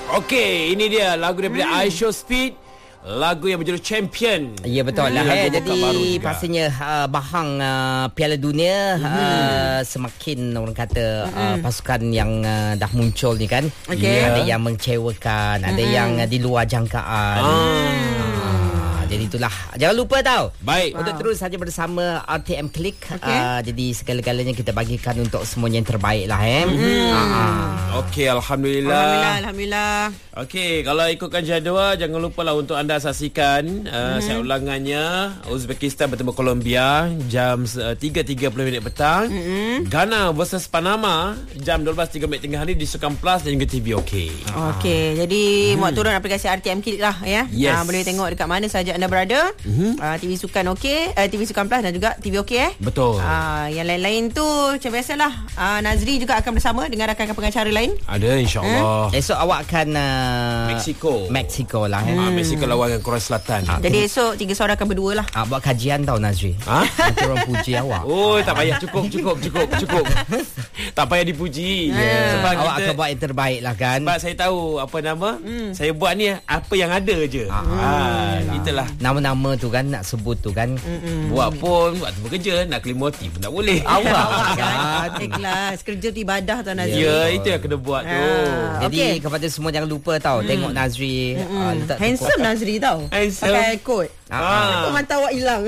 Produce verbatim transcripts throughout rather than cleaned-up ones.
Okey, ini dia lagu daripada hmm. I Show Speed, lagu yang berjudul Champion. Ya, betul lah. Hmm. Eh. Jadi pastinya uh, bahang uh, Piala Dunia hmm. uh, semakin orang kata uh, hmm. pasukan yang uh, dah muncul ni kan. Okay. Ada yang mengecewakan, hmm. ada yang uh, di luar jangkaan. Hmm. Jadi itulah. Jangan lupa tau. Baik. Untuk wow. terus saja bersama R T M Click. Okay. Uh, jadi segala-galanya kita bagikan untuk semuanya yang terbaik lah. Eh. Mm-hmm. Uh-huh. Okey, Alhamdulillah. Alhamdulillah. Alhamdulillah. Okey, kalau ikutkan jadual, jangan lupa lah untuk anda saksikan uh, mm-hmm. saya ulangannya. Uzbekistan bertemu Colombia jam uh, tiga tiga puluh minit petang. Mm-hmm. Ghana versus Panama jam dua belas tiga puluh minit tengah hari di Sukan Plus dan juga T V OK. Okey, jadi mm. muat turun aplikasi R T M Click lah ya. Yes. Uh, boleh tengok dekat mana saja anda berada. Mm-hmm. uh, T V Sukan OK, uh, T V Sukan Plus dan juga T V OK eh. Betul. uh, Yang lain-lain tu macam biasalah, uh, Nazri juga akan bersama dengan rakan-rakan pengacara lain. Ada, insyaAllah. hmm? Esok awak akan uh, Mexico Mexico lah eh. hmm. uh, Mexico lawan dengan Korea Selatan. ah, Jadi esok tiga suara akan berdua lah. ah, Buat kajian tau Nazri. ha? Nanti orang puji awak. Oh, tak payah. Cukup Cukup Cukup Cukup tak payah dipuji. yeah. Sebab awak kita, akan buat yang terbaik lah kan. sebab saya tahu apa nama hmm. saya buat ni apa yang ada je. ah, ah, Itulah nama-nama tu kan nak sebut tu kan. Mm-mm. Buat pun buat tu bekerja, nak claim motif pun tak boleh. Awak kan ikhlas. Kerja tu ibadah tau Nazri. Ya, itu yang kena buat tu. Ah, Jadi okay. kepada semua jangan lupa tau, mm. tengok Nazri. uh, letak Handsome tukuk. Nazri tau. Handsome. Pakai coat. Ah. Kenapa mata awak hilang?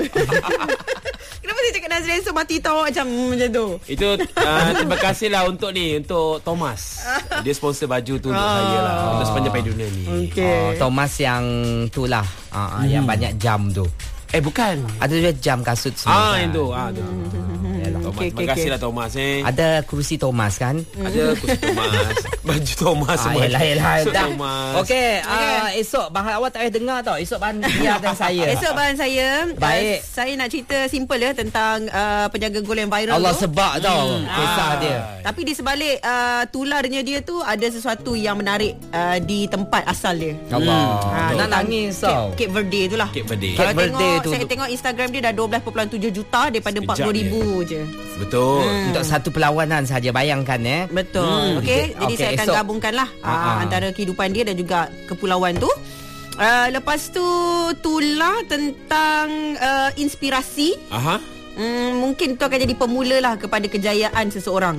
Kenapa saya cakap Nazri handsome, mati tahu awak macam macam tu? Itu uh, terima kasih lah untuk ni, untuk Thomas. Dia sponsor baju tu untuk Ah. saya lah, untuk sepanjang Piala Dunia ni. Okay. Oh, Thomas yang tu lah, uh, hmm. yang banyak jam tu. Eh bukan. Ada juga jam kasut semua. Ah, yang tu. Ah, tu. Thomas, Okay, terima okay, kasih okay. lah Thomas eh. Ada kursi Thomas kan? Ada kursi Thomas, baju Thomas Ah, semua. yelah, yelah. Suit Dah. Thomas. Okey, Okay. uh, esok bahan awak tak payah dengar tau. Esok bahan dia dan saya. Esok bahan saya. Baik. Uh, saya nak cerita simple ya tentang uh, penjaga gol yang viral Allah tu. sebab tau Hmm. kisah Ah. dia. Tapi di sebalik uh, tularnya dia tu ada sesuatu yang menarik uh, di tempat asal dia. Allah. Ah, Nak tentang nangis tau. Cape, Cape Verde tu lah. Cape Verde. Kalau Cape Verde tengok, tu- saya tengok Instagram dia dah dua belas perpuluhan tujuh juta daripada Sekejap empat puluh ribu je. Betul. Hmm. Untuk satu perlawanan saja, bayangkan eh. Betul. Hmm. Okey, jadi Okey, saya akan esok. gabungkan lah Ah, ah. uh, antara kehidupan dia dan juga kepulauan tu. Uh, lepas tu tular tentang uh, inspirasi. Aha. Hmm, mungkin tu akan jadi pemula lah kepada kejayaan seseorang.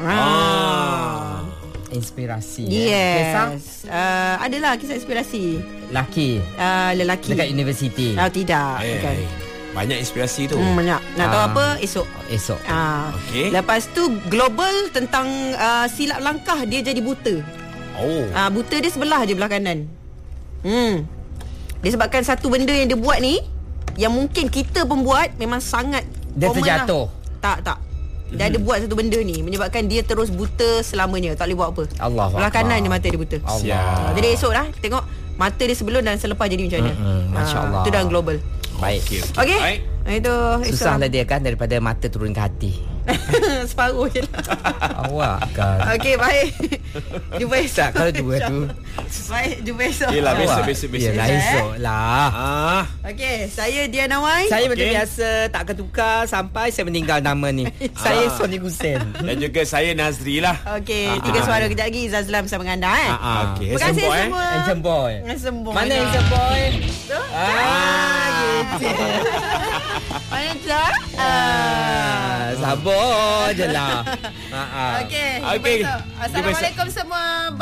Ah. Inspirasi. eh. Kisah Yes. Uh, adalah kisah inspirasi. laki Uh, lelaki. dekat universiti. Ah, tidak. Eh, Bukan. banyak inspirasi tu. Hmm, banyak. Nak tahu Ah. apa? Esok. Esok. Ah. Okey. Lepas tu global tentang uh, silap langkah dia jadi buta. Oh. Ah, buta dia sebelah je belah kanan. Hmm. Disebabkan satu benda yang dia buat ni, yang mungkin kita pembuat memang sangat Dia common terjatuh. Lah. Tak, tak. Dia ada buat satu benda ni menyebabkan dia terus buta selamanya. Tak boleh buat apa. Allahu Belah Akbar. kanan je mata dia buta. Allah. Ah, jadi esok lah tengok mata dia sebelum dan selepas jadi macam mana. Mm-mm, Masya Ah, Allah. Itu dah global. Baik. Okey. Okey. Baik. Itu Susah lah dia kan, daripada mata turun ke hati. separuh je lah. Awak kan. Okey, baik. Jumpa esok. Tak, kalau dua tu. Baik, jumpa esok. Yelah, besok, Awak. besok, besok. Yelah, esok lah. Ah. Okey, saya Diana Wai. Saya Okey. macam biasa tak akan tukar sampai saya meninggal nama ni. Saya Sony Hussein. Dan juga saya Nazri lah. Okey, tiga suara kejap lagi Zazlan bersama dengan anda eh. Ah, ah. Okey, Terima kasih handsome boy, eh. semua. Handsome boy. Handsome boy. Mana handsome boy? Tu? Ah, gitu. Mana tu? Ah. Ah, sabar je lah. Ah, ah. Okey, Okey. jumpa esok. Assalamualaikum semua.